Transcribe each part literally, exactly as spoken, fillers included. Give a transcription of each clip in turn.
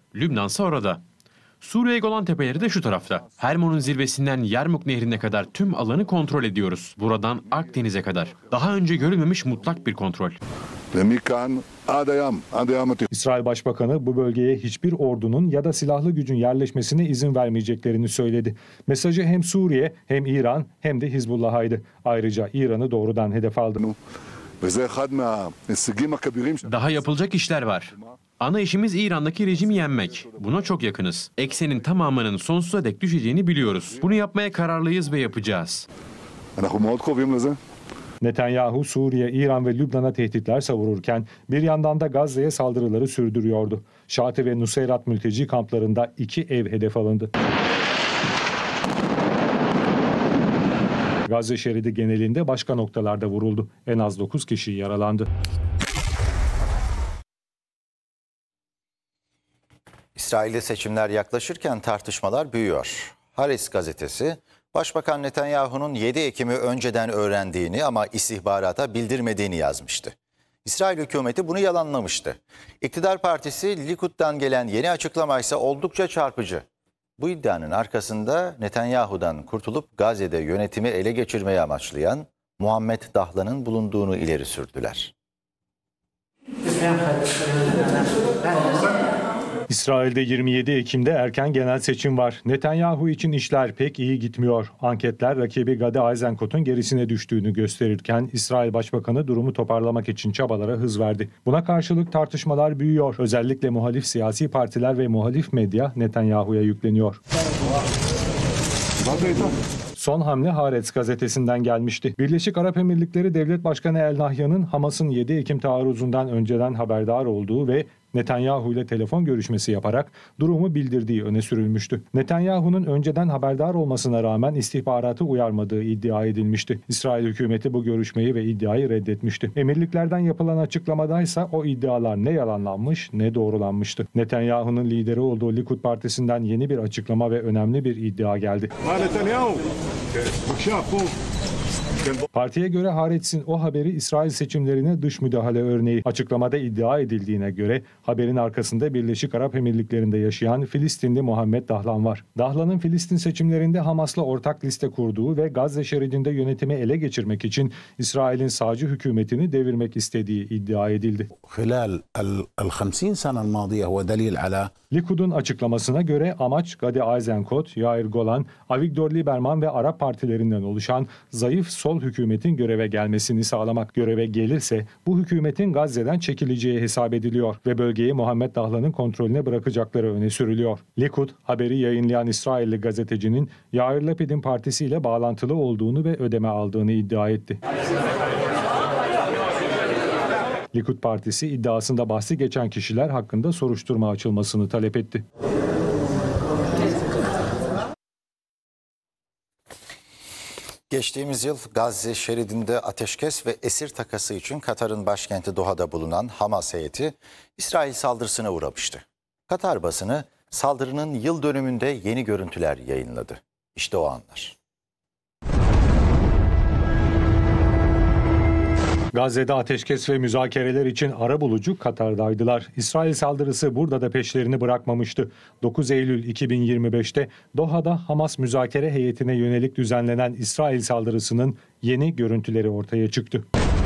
Lübnan'sa orada. Suriye Golan Tepeleri de şu tarafta. Hermon'un zirvesinden Yermuk Nehri'ne kadar tüm alanı kontrol ediyoruz. Buradan Akdeniz'e kadar. Daha önce görülmemiş mutlak bir kontrol. İsrail Başbakanı bu bölgeye hiçbir ordunun ya da silahlı gücün yerleşmesine izin vermeyeceklerini söyledi. Mesajı hem Suriye hem İran hem de Hizbullah'aydı. Ayrıca İran'ı doğrudan hedef aldı. Daha yapılacak işler var. Ana işimiz İran'daki rejimi yenmek. Buna çok yakınız. Eksenin tamamının sonsuza dek düşeceğini biliyoruz. Bunu yapmaya kararlıyız ve yapacağız. Netanyahu, Suriye, İran ve Lübnan'a tehditler savururken bir yandan da Gazze'ye saldırıları sürdürüyordu. Şati ve Nuseyrat mülteci kamplarında iki ev hedef alındı. Gazze şeridi genelinde başka noktalarda vuruldu. En az dokuz kişi yaralandı. İsrail'de seçimler yaklaşırken tartışmalar büyüyor. Haaretz gazetesi, Başbakan Netanyahu'nun yedi Ekim'i önceden öğrendiğini ama istihbarata bildirmediğini yazmıştı. İsrail hükümeti bunu yalanlamıştı. İktidar partisi Likud'dan gelen yeni açıklama ise oldukça çarpıcı. Bu iddianın arkasında Netanyahu'dan kurtulup Gazze'de yönetimi ele geçirmeyi amaçlayan Muhammed Dahlan'ın bulunduğunu ileri sürdüler. İsrail'de yirmi yedi Ekim'de erken genel seçim var. Netanyahu için işler pek iyi gitmiyor. Anketler rakibi Gadi Eisenkot'un gerisine düştüğünü gösterirken İsrail Başbakanı durumu toparlamak için çabalara hız verdi. Buna karşılık tartışmalar büyüyor. Özellikle muhalif siyasi partiler ve muhalif medya Netanyahu'ya yükleniyor. Son hamle Haaretz gazetesinden gelmişti. Birleşik Arap Emirlikleri Devlet Başkanı El Nahyan'ın Hamas'ın yedi Ekim taarruzundan önceden haberdar olduğu ve Netanyahu ile telefon görüşmesi yaparak durumu bildirdiği öne sürülmüştü. Netanyahu'nun önceden haberdar olmasına rağmen istihbaratı uyarmadığı iddia edilmişti. İsrail hükümeti bu görüşmeyi ve iddiayı reddetmişti. Emirliklerden yapılan açıklamadaysa o iddialar ne yalanlanmış ne doğrulanmıştı. Netanyahu'nun lideri olduğu Likud Partisi'nden yeni bir açıklama ve önemli bir iddia geldi. Partiye göre Haaretz'in o haberi İsrail seçimlerine dış müdahale örneği. Açıklamada iddia edildiğine göre haberin arkasında Birleşik Arap Emirlikleri'nde yaşayan Filistinli Muhammed Dahlan var. Dahlan'ın Filistin seçimlerinde Hamas'la ortak liste kurduğu ve Gazze şeridinde yönetimi ele geçirmek için İsrail'in sağcı hükümetini devirmek istediği iddia edildi. Likud'un açıklamasına göre amaç Gadi Eisenkot, Yair Golan, Avigdor Lieberman ve Arap partilerinden oluşan zayıf sol hükümetin göreve gelmesini sağlamak. Göreve gelirse bu hükümetin Gazze'den çekileceği hesap ediliyor ve bölgeyi Muhammed Dahlan'ın kontrolüne bırakacakları öne sürülüyor. Likud, haberi yayınlayan İsrailli gazetecinin Yair Lapid'in partisiyle bağlantılı olduğunu ve ödeme aldığını iddia etti. Likud Partisi iddiasında bahsi geçen kişiler hakkında soruşturma açılmasını talep etti. Geçtiğimiz yıl Gazze şeridinde ateşkes ve esir takası için Katar'ın başkenti Doha'da bulunan Hamas heyeti İsrail saldırısına uğramıştı. Katar basını saldırının yıl dönümünde yeni görüntüler yayınladı. İşte o anlar. Gazze'de ateşkes ve müzakereler için arabulucu Katar'daydılar. İsrail saldırısı burada da peşlerini bırakmamıştı. dokuz Eylül iki bin yirmi beş'te Doha'da Hamas müzakere heyetine yönelik düzenlenen İsrail saldırısının yeni görüntüleri ortaya çıktı.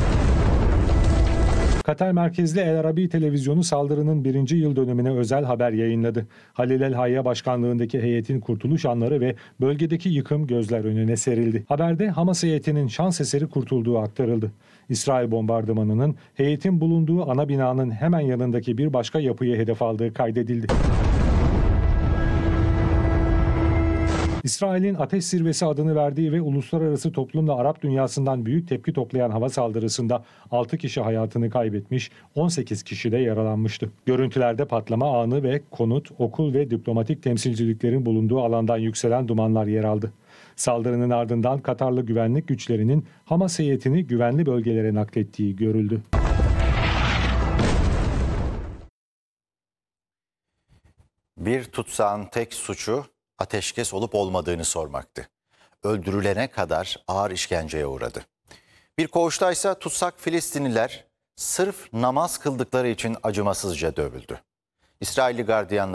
Katar merkezli El Arabi televizyonu saldırının birinci yıl dönümüne özel haber yayınladı. Halil El Hayya başkanlığındaki heyetin kurtuluş anları ve bölgedeki yıkım gözler önüne serildi. Haberde Hamas heyetinin şans eseri kurtulduğu aktarıldı. İsrail bombardımanının heyetin bulunduğu ana binanın hemen yanındaki bir başka yapıyı hedef aldığı kaydedildi. İsrail'in ateş zirvesi adını verdiği ve uluslararası toplumla Arap dünyasından büyük tepki toplayan hava saldırısında altı kişi hayatını kaybetmiş, on sekiz kişi de yaralanmıştı. Görüntülerde patlama anı ve konut, okul ve diplomatik temsilciliklerin bulunduğu alandan yükselen dumanlar yer aldı. Saldırının ardından Katarlı güvenlik güçlerinin Hamas heyetini güvenli bölgelere naklettiği görüldü. Bir tutsağın tek suçu ateşkes olup olmadığını sormaktı. Öldürülene kadar ağır işkenceye uğradı. Bir koğuştaysa tutsak Filistinliler sırf namaz kıldıkları için acımasızca dövüldü. İsrailli gardiyanlar